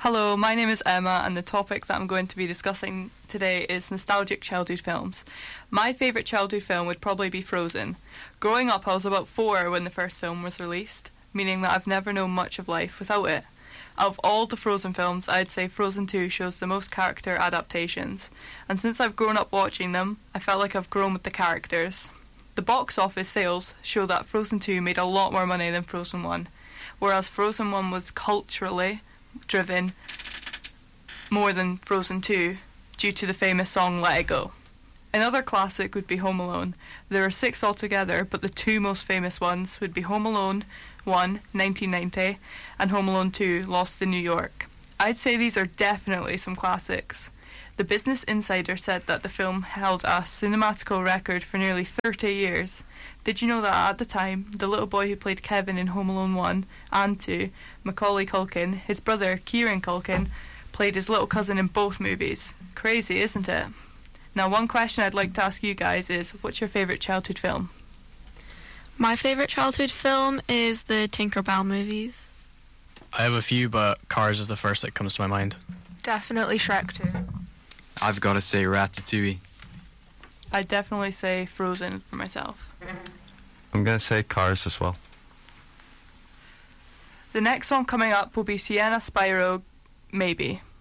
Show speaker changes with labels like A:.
A: Hello, my name is Emma, and the topic that I'm going to be discussing today is nostalgic childhood films. My favourite childhood film would probably be Frozen. Growing up, I was about 4 when the first film was released, meaning that I've never known much of life without it. Out of all the Frozen films, I'd say Frozen 2 shows the most character adaptations, and since I've grown up watching them, I felt like I've grown with the characters. The box office sales show that Frozen 2 made a lot more money than Frozen 1, whereas Frozen 1 was culturally driven more than Frozen 2 due to the famous song Let It Go. Another classic would be Home Alone. There are 6 altogether, but the 2 most famous ones would be Home Alone 1, 1990, and Home Alone 2, Lost in New York. I'd say these are definitely some classics. The Business Insider said that the film held a cinematical record for nearly 30 years. Did you know that at the time, the little boy who played Kevin in Home Alone 1 and 2, Macaulay Culkin, his brother Kieran Culkin, played his little cousin in both movies? Crazy, isn't it? Now, one question I'd like to ask you guys is, what's your favourite childhood film?
B: My favourite childhood film is the Tinkerbell movies.
C: I have a few, but Cars is the first that comes to my mind.
D: Definitely Shrek 2.
E: I've got to say Ratatouille.
A: I'd definitely say Frozen for myself.
F: I'm going to say Cars as well.
A: The next song coming up will be Sienna Spyro, Maybe.